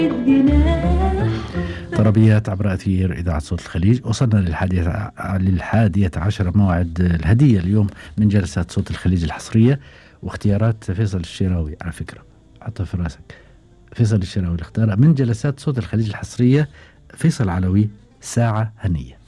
طربيات عبر أثير إذاعة صوت الخليج. وصلنا للحادية عشر، موعد الهدية اليوم من جلسات صوت الخليج الحصرية، واختيارات فيصل الشراوي. على فكرة حطها في راسك، فيصل الشراوي اختار من جلسات صوت الخليج الحصرية فيصل علوي ساعة هنية.